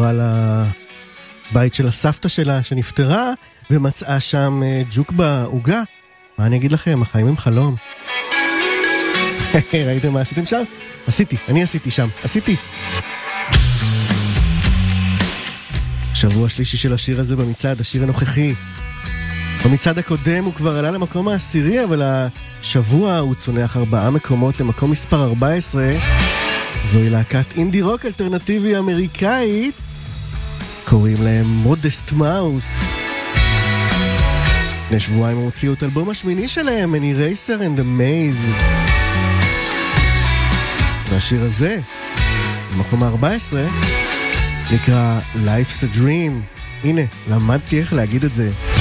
עברה לבית של הסבתא שלה שנפטרה, ומצאה שם ג'וק בעוגה. מה אני אגיד לכם? החיים הם חלום. ראיתם מה עשיתם שם? אני עשיתי שם. שבוע שלישי של השיר הזה במצעד, השיר הנוכחי. במצעד הקודם הוא כבר עלה למקום העשירי, אבל השבוע הוא צונח 4 מקומות למקום מספר 14. זוהי להקת אינדי רוק אלטרנטיבי אמריקאית. קוראים להם מודסט מאוס. לפני שבועיים הם הוציאו את אלבום השמיני שלהם, An Eraser and a Maze. והשיר הזה, במקום ה-14, נקרא Life's a Dream. הנה, למדתי איך להגיד את זה.